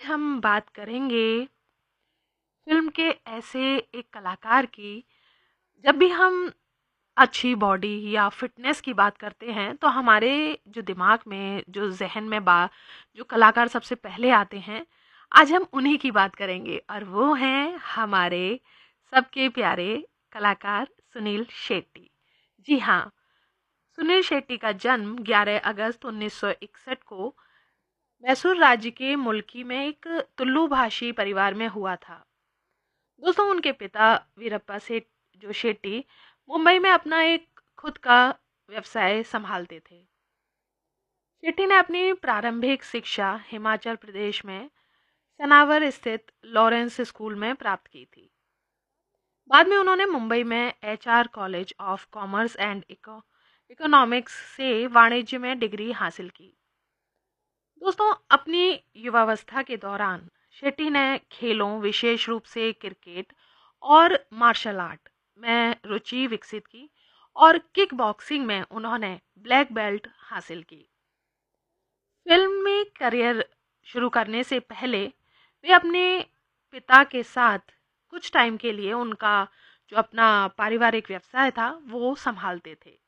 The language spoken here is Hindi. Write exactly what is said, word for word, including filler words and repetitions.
हम बात करेंगे फिल्म के ऐसे एक कलाकार की। जब भी हम अच्छी बॉडी या फिटनेस की बात करते हैं तो हमारे जो दिमाग में जो जहन में बा जो कलाकार सबसे पहले आते हैं, आज हम उन्हीं की बात करेंगे और वो हैं हमारे सबके प्यारे कलाकार सुनील शेट्टी। जी हाँ, सुनील शेट्टी का जन्म ग्यारह अगस्त उन्नीस सौ इकसठ को मैसूर राज्य के मुल्की में एक तुलु भाषी परिवार में हुआ था। दोस्तों, उनके पिता वीरप्पा सेठ जो शेट्टी मुंबई में अपना एक खुद का व्यवसाय संभालते थे। शेट्टी ने अपनी प्रारंभिक शिक्षा हिमाचल प्रदेश में सनावर स्थित लॉरेंस स्कूल में प्राप्त की थी। बाद में उन्होंने मुंबई में HR college of commerce and economics से वाणिज्य में डिग्री हासिल की। दोस्तों, अपनी युवावस्था के दौरान शेट्टी ने खेलों, विशेष रूप से क्रिकेट और मार्शल आर्ट में रुचि विकसित की और किक बॉक्सिंग में उन्होंने ब्लैक बेल्ट हासिल की। फिल्म में करियर शुरू करने से पहले वे अपने पिता के साथ कुछ टाइम के लिए उनका जो अपना पारिवारिक व्यवसाय था वो संभालते थे।